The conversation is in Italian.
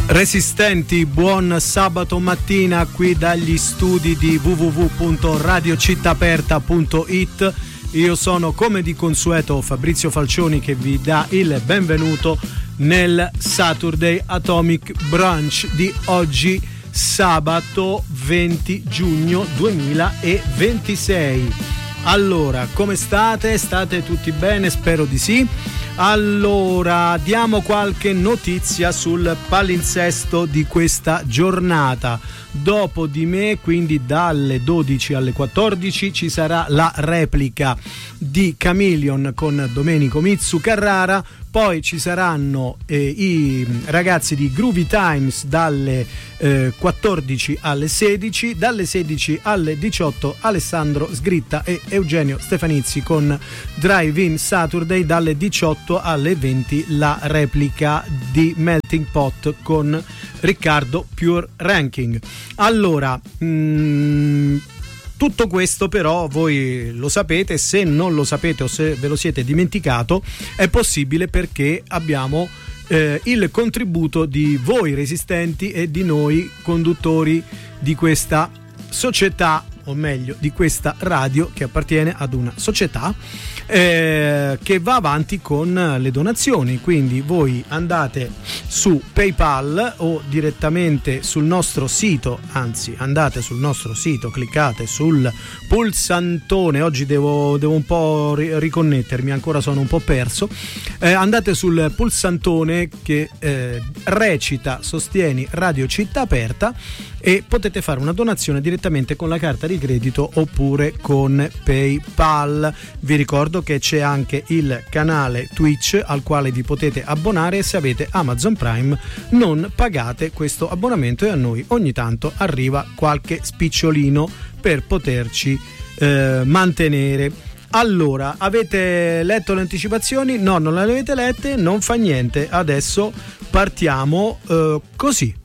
Resistenti, buon sabato mattina qui dagli studi di www.radiocittaaperta.it. Io sono, come di consueto, Fabrizio Falcioni, che vi dà il benvenuto nel Saturday Atomic Brunch di oggi, sabato 20 giugno 2026. Allora, come state? State tutti bene? Spero di sì. Allora, diamo qualche notizia sul palinsesto di questa giornata. Dopo di me, quindi dalle 12 alle 14, ci sarà la replica di Chameleon con Domenico Mizzu Carrara. Poi ci saranno i ragazzi di Groovy Times dalle 14 alle 16, dalle 16 alle 18 Alessandro Sgritta e Eugenio Stefanizzi con Drive-In Saturday, dalle 18 alle 20 la replica di Melting Pot con Riccardo Pure Ranking. Allora, tutto questo però voi lo sapete. Se non lo sapete o se ve lo siete dimenticato, è possibile perché abbiamo il contributo di voi resistenti e di noi conduttori di questa società, o meglio di questa radio che appartiene ad una società che va avanti con le donazioni. Quindi voi andate su PayPal o direttamente sul nostro sito, anzi andate sul nostro sito, cliccate sul pulsantone. Oggi devo un po' riconnettermi, ancora sono un po' perso. Andate sul pulsantone che recita Sostieni Radio Città Aperta e potete fare una donazione direttamente con la carta di credito oppure con PayPal. Vi ricordo che c'è anche il canale Twitch al quale vi potete abbonare, e se avete Amazon Prime non pagate questo abbonamento e a noi ogni tanto arriva qualche spicciolino per poterci mantenere. Allora, avete letto le anticipazioni? No, non le avete lette? Non fa niente, adesso partiamo così.